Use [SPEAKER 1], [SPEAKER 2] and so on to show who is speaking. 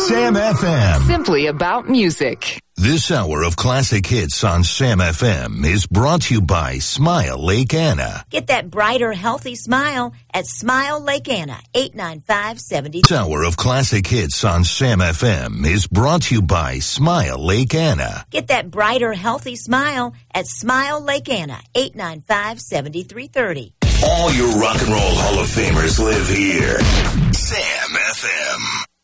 [SPEAKER 1] Sam FM.
[SPEAKER 2] Simply about music.
[SPEAKER 1] This hour of classic hits on Sam FM is brought to you by Smile Lake Anna.
[SPEAKER 3] Get that brighter, healthy smile at Smile Lake Anna, 895-70.
[SPEAKER 1] This hour of classic hits on Sam FM is brought to you by Smile Lake Anna.
[SPEAKER 3] Get that brighter, healthy smile at Smile Lake Anna, 895-7330.
[SPEAKER 1] All your rock and roll Hall of Famers live here. Sam FM.